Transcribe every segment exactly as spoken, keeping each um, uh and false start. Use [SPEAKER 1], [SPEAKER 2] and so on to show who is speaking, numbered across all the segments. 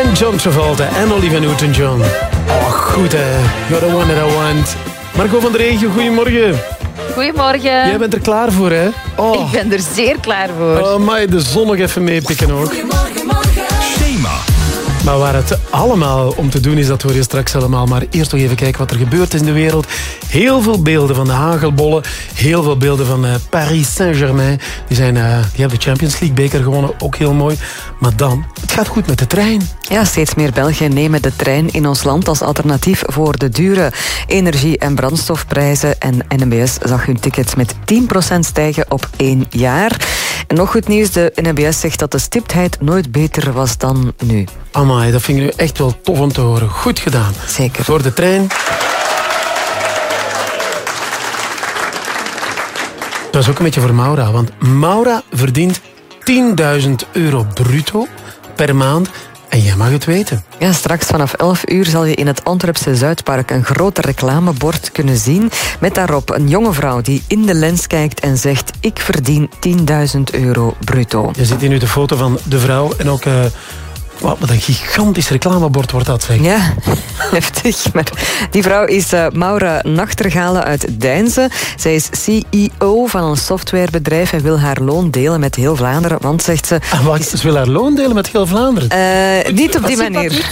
[SPEAKER 1] En John Travolta en Olivia Newton-John. Oh, goed hè. You're the one that I want. Margot van der Regio, goedemorgen.
[SPEAKER 2] Goedemorgen.
[SPEAKER 1] Jij bent er klaar voor, hè? Oh.
[SPEAKER 2] Ik ben er zeer klaar voor.
[SPEAKER 1] Oh, maar de zon nog even meepikken ook.
[SPEAKER 3] Goedemorgen, morgen. Schema.
[SPEAKER 1] Maar waar het allemaal om te doen is, dat hoor je straks allemaal. Maar eerst nog even kijken wat er gebeurt in de wereld. Heel veel beelden van de hagelbollen. Heel veel beelden van uh, Paris Saint-Germain. Die, zijn, uh, die hebben de Champions League beker gewonnen. Ook heel mooi. Maar dan, het gaat goed met de trein.
[SPEAKER 4] Ja, steeds meer Belgen nemen de trein in ons land als alternatief voor de dure energie- en brandstofprijzen. En N M B S zag hun tickets met tien procent stijgen op één jaar. En nog goed nieuws, de N M B S zegt dat de stiptheid nooit beter was dan nu.
[SPEAKER 1] Amai, dat vind ik nu echt wel tof om te horen. Goed gedaan.
[SPEAKER 4] Zeker.
[SPEAKER 1] Voor de trein. Dat is ook een beetje voor Maura. Want Maura verdient tienduizend euro bruto per maand. En jij mag het weten.
[SPEAKER 4] Ja, straks vanaf elf uur zal je in het Antwerpse Zuidpark een groot reclamebord kunnen zien. Met daarop een jonge vrouw die in de lens kijkt en zegt: ik verdien tienduizend euro bruto.
[SPEAKER 1] Je ziet hier nu de foto van de vrouw en ook... Uh, Wat een gigantisch reclamebord wordt dat, zeg.
[SPEAKER 4] Ja, heftig. Maar die vrouw is uh, Maura Nachtergale uit Deinze. Zij is C E O van een softwarebedrijf en wil haar loon delen met heel Vlaanderen. Want, zegt ze...
[SPEAKER 1] Ah, wacht, ze wil haar loon delen met heel Vlaanderen?
[SPEAKER 4] Uh, niet op die manier.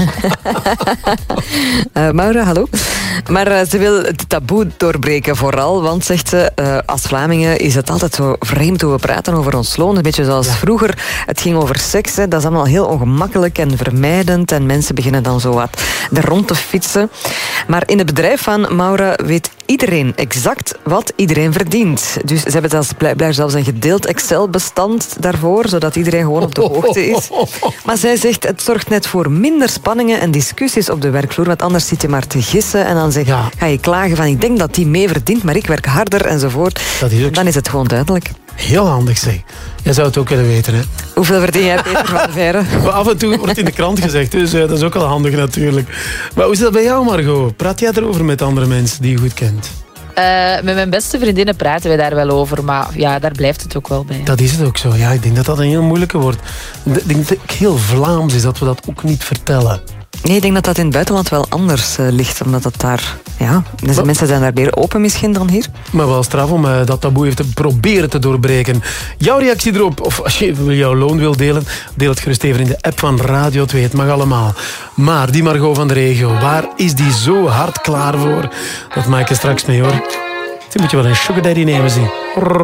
[SPEAKER 4] uh, Maura, hallo. Maar uh, ze wil het taboe doorbreken vooral. Want, zegt ze, uh, als Vlamingen is het altijd zo vreemd hoe we praten over ons loon. Een beetje zoals ja. vroeger. Het ging over seks. Hè. Dat is allemaal heel ongemakkelijk en vermijdend. En mensen beginnen dan zo wat er rond te fietsen. Maar in het bedrijf van Maura weet iedereen exact wat iedereen verdient. Dus ze hebben zelfs, blijkbaar zelfs een gedeeld Excel-bestand daarvoor, zodat iedereen gewoon op de hoogte is. Maar zij zegt, het zorgt net voor minder spanningen en discussies op de werkvloer, want anders zit je maar te gissen en dan zeg, ja. ga je klagen van ik denk dat die mee verdient, maar ik werk harder enzovoort.
[SPEAKER 1] Dat is ook...
[SPEAKER 4] Dan is het gewoon duidelijk.
[SPEAKER 1] Heel handig, zeg. Jij zou het ook willen weten, hè?
[SPEAKER 4] Hoeveel verdien jij, Peter van der Veire?
[SPEAKER 1] Maar af en toe wordt in de krant gezegd, dus uh, dat is ook wel handig natuurlijk. Maar hoe is dat bij jou, Margot? Praat jij erover met andere mensen die je goed kent?
[SPEAKER 2] Uh, met mijn beste vriendinnen praten we daar wel over, maar ja, daar blijft het ook wel bij.
[SPEAKER 1] Dat is het ook zo. Ja, ik denk dat dat een heel moeilijke wordt. Ik denk dat het heel Vlaams is dat we dat ook niet vertellen.
[SPEAKER 4] Nee, ik denk dat dat in het buitenland wel anders uh, ligt, omdat het daar... Ja, dus de mensen zijn daar meer open misschien dan hier.
[SPEAKER 1] Maar wel straf om uh, dat taboe even te proberen te doorbreken. Jouw reactie erop, of als je jouw loon wil delen, deel het gerust even in de app van Radio twee. Het mag allemaal. Maar die Margot van der Regio, waar is die zo hard klaar voor? Dat maak je straks mee, hoor. Die moet je wel een sugar daddy nemen, zien.